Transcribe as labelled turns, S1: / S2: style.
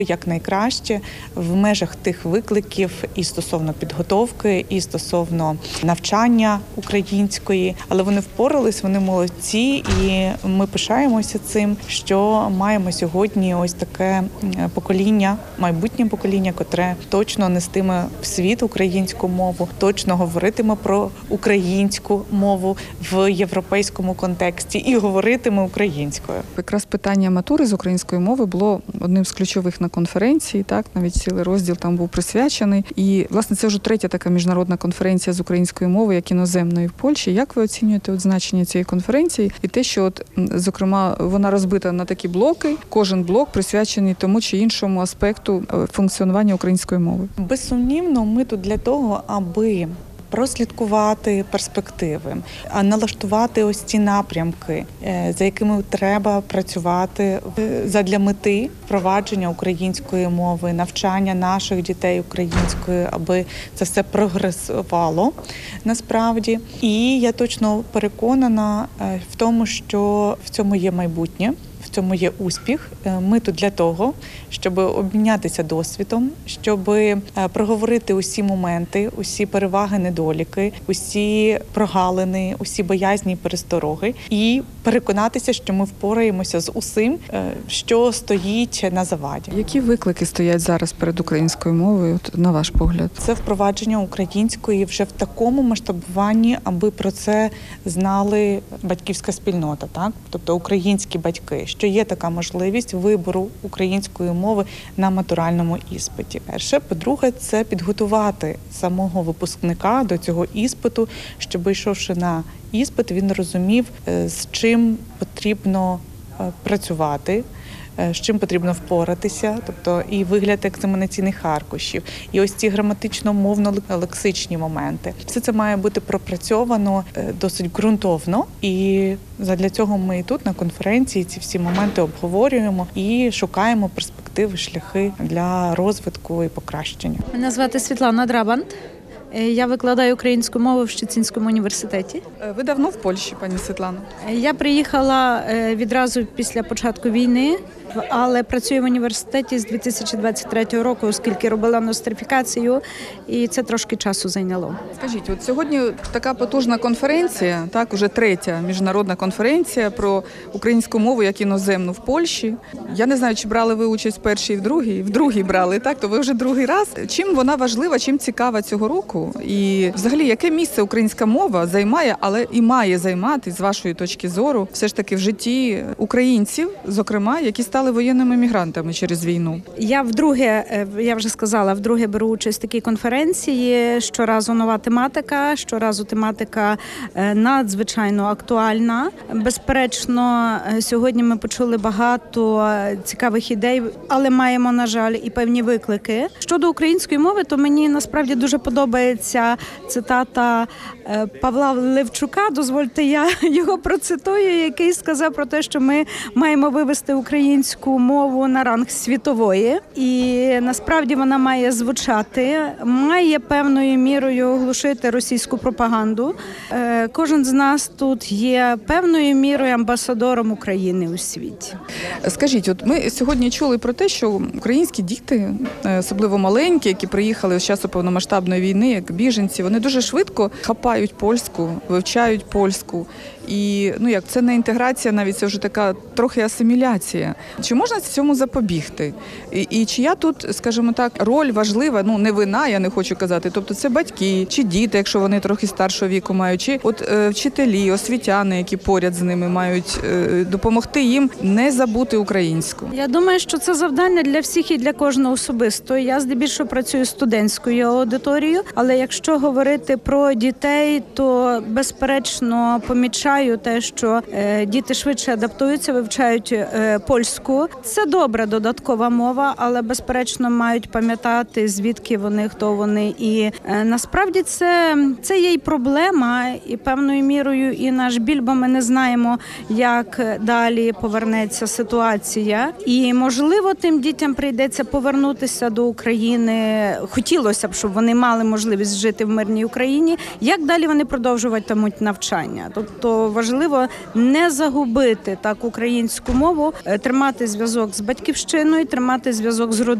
S1: якнайкраще в межах тих викликів і стосовно підготовки, і стосовно навчання української. Але вони впорались, вони молодці, і ми пишаємося цим, що маємо сьогодні ось таке покоління, майбутнє покоління, котре точно нестиме в світ українську мову, точно говоритиме про українську мову в європейському контексті і говоритиме українською.
S2: Якраз питання матури з української мови було одним з ключових на конференції, так, навіть цілий розділ там був присвячений. І, власне, це вже третя така міжнародна конференція з української мови, як іноземної в Польщі. Як ви оцінюєте значення цієї конференції і те, що, зокрема, вона розбита на такі блоки, кожен блок присвячений тому чи іншому аспекту функціонування української мови?
S1: Безсумнівно, ми тут для того, аби прослідкувати перспективи, налаштувати ось ці напрямки, за якими треба працювати задля мети впровадження української мови, навчання наших дітей українською, аби це все прогресувало насправді. І я точно переконана в тому, що в цьому є майбутнє. В цьому є успіх. Ми тут для того, щоб обмінятися досвідом, щоб проговорити усі моменти, усі переваги, недоліки, усі прогалини, усі боязні перестороги і переконатися, що ми впораємося з усім, що стоїть на заваді.
S2: Які виклики стоять зараз перед українською мовою, на ваш погляд?
S1: Це впровадження української вже в такому масштабуванні, аби про це знали батьківська спільнота, так? Тобто українські батьки, що є така можливість вибору української мови на матуральному іспиті. Перше. По-друге, це підготувати самого випускника до цього іспиту, щоб, йшовши на іспит, він розумів, з чим потрібно працювати, з чим потрібно впоратися, тобто і вигляд екзаменаційних аркушів, і ось ці граматично-мовно-лексичні моменти. Все це має бути пропрацьовано досить ґрунтовно, і задля цього ми і тут на конференції ці всі моменти обговорюємо і шукаємо перспективи, шляхи для розвитку і покращення.
S3: Мене звати Світлана Драбант. Я викладаю українську мову в Щецинському університеті.
S2: Ви давно в Польщі, пані Світлано?
S3: Я приїхала відразу після початку війни, але працюю в університеті з 2023 року, оскільки робила нострифікацію, і це трошки часу зайняло.
S2: Скажіть, от сьогодні така потужна конференція, так, уже третя міжнародна конференція про українську мову як іноземну в Польщі. Я не знаю, чи брали ви участь в першій і в другій? В другій брали, так? То ви вже другий раз. Чим вона важлива, чим цікава цього року? І взагалі, яке місце українська мова займає, але і має займати, з вашої точки зору, все ж таки в житті українців, зокрема, які стали воєнними мігрантами через війну?
S3: Я вже сказала, вдруге беру участь в такій конференції. Щоразу нова тематика, щоразу тематика надзвичайно актуальна. Безперечно, сьогодні ми почули багато цікавих ідей, але маємо, на жаль, і певні виклики. Щодо української мови, то мені насправді дуже подобається цитата Павла Левчука, дозвольте я його процитую, який сказав про те, що ми маємо вивести українську мову на ранг світової. І насправді вона має звучати, має певною мірою оглушити російську пропаганду. Кожен з нас тут є певною мірою амбасадором України у світі.
S2: Скажіть, от ми сьогодні чули про те, що українські діти, особливо маленькі, які приїхали з часу повномасштабної війни, як біженці, вони дуже швидко хапають польську, вивчають польську. І, як це не інтеграція, навіть це вже така трохи асиміляція. Чи можна цьому запобігти? І чия тут, скажімо так, роль важлива, не вина, я не хочу казати, тобто це батьки, чи діти, якщо вони трохи старшого віку мають, чи вчителі, освітяни, які поряд з ними мають допомогти їм не забути українську?
S3: Я думаю, що це завдання для всіх і для кожного особисто. Я здебільшого працюю студентською аудиторією, але якщо говорити про дітей, то безперечно помічаю те, що діти швидше адаптуються, вивчають польську. Це добра додаткова мова, але безперечно мають пам'ятати, звідки вони, хто вони. І насправді це є й проблема, і певною мірою і наш біль, бо ми не знаємо, як далі повернеться ситуація. І можливо тим дітям прийдеться повернутися до України. Хотілося б, щоб вони мали можливість жити в мирній Україні. Як далі вони продовжуватимуть навчання? Тобто важливо не загубити так українську мову, тримати тримати зв'язок з батьківщиною, тримати зв'язок з родиною.